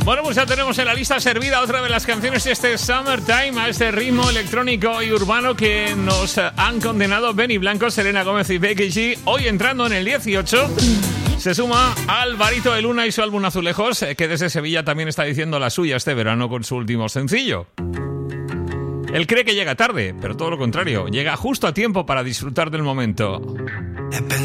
Bueno, pues ya tenemos en la lista servida otra de las canciones de este Summertime, a este ritmo electrónico y urbano que nos han condenado Benny Blanco, Selena Gómez y Becky G. Hoy entrando en el 18 se suma Alvarito de Luna y su álbum Azulejos, que desde Sevilla también está diciendo la suya este verano con su último sencillo. Él cree que llega tarde, pero todo lo contrario, llega justo a tiempo para disfrutar del momento. He